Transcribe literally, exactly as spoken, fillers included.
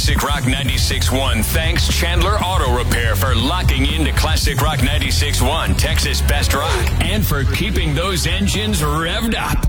Classic Rock ninety-six point one. Thanks Chandler Auto Repair for locking into Classic Rock ninety-six point one, Texas Best Rock, and for keeping those engines revved up.